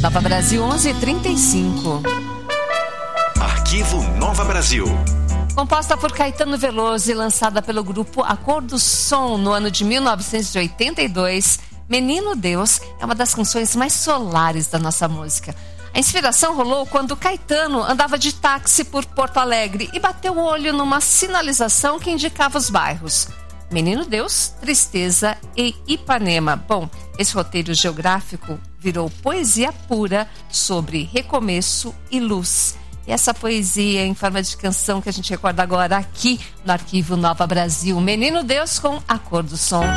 Nova Brasil 11h35. Arquivo Nova Brasil. Composta por Caetano Veloso e lançada pelo grupo A Cor do Som no ano de 1982, Menino Deus é uma das canções mais solares da nossa música. A inspiração rolou quando Caetano andava de táxi por Porto Alegre e bateu o olho numa sinalização que indicava os bairros Menino Deus, Tristeza e Ipanema. Bom, esse roteiro geográfico virou poesia pura sobre recomeço e luz. E essa poesia em forma de canção que a gente recorda agora aqui no Arquivo Nova Brasil. Menino Deus com A Cor do Som.